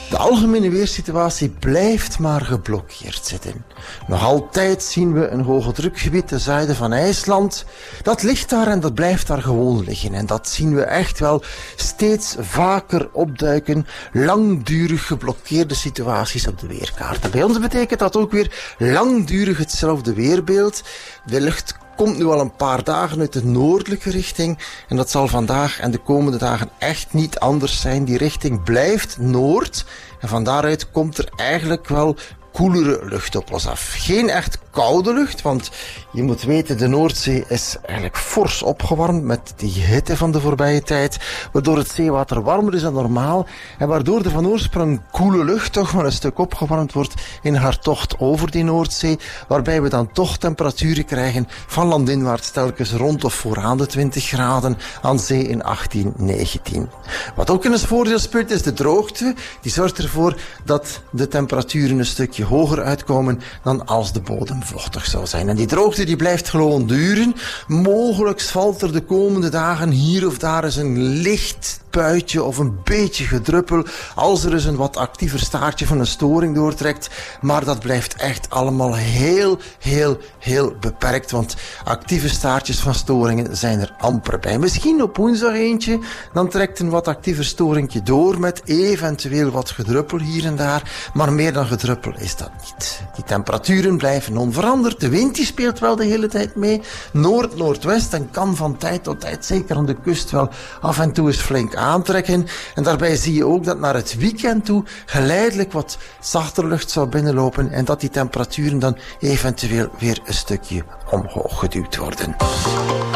De algemene weersituatie blijft maar geblokkeerd zitten. Nog altijd zien we een hoge drukgebied ten zuiden van IJsland. Dat ligt daar en dat blijft daar gewoon liggen. En dat zien we echt wel steeds vaker opduiken. Langdurig geblokkeerde situaties op de weerkaarten. Bij ons betekent dat ook weer langdurig hetzelfde weerbeeld. De lucht komt nu al een paar dagen uit de noordelijke richting. En dat zal vandaag en de komende dagen echt niet anders zijn. Die richting blijft noord. En van daaruit komt er eigenlijk wel koelere lucht op ons af. Geen echt koude lucht, want je moet weten, de Noordzee is eigenlijk fors opgewarmd met die hitte van de voorbije tijd, waardoor het zeewater warmer is dan normaal en waardoor de van oorsprong koele lucht toch wel een stuk opgewarmd wordt in haar tocht over die Noordzee, waarbij we dan toch temperaturen krijgen van landinwaarts telkens rond of vooraan de 20 graden, aan zee in 18, 19. Wat ook in het voordeel speelt is de droogte. Die zorgt ervoor dat de temperaturen een stukje hoger uitkomen dan als de bodem vochtig zou zijn. En die droogte die blijft gewoon duren. Mogelijk valt er de komende dagen hier of daar eens een licht buitje of een beetje gedruppel als er eens een wat actiever staartje van een storing doortrekt. Maar dat blijft echt allemaal heel beperkt, want actieve staartjes van storingen zijn er amper bij. Misschien op woensdag eentje, dan trekt een wat actiever storingje door met eventueel wat gedruppel hier en daar, maar meer dan gedruppel is dat niet. Die temperaturen blijven onveranderd. De wind die speelt wel de hele tijd mee. Noord-noordwest en kan van tijd tot tijd, zeker aan de kust, wel af en toe eens flink aantrekken. En daarbij zie je ook dat naar het weekend toe geleidelijk wat zachter lucht zou binnenlopen en dat die temperaturen dan eventueel weer een stukje omhoog geduwd worden.